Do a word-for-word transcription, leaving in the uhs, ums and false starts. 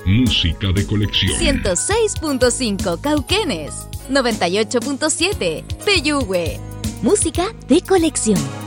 música de colección. ciento seis punto cinco Cauquenes, noventa y ocho punto siete Peyúgue, música de colección.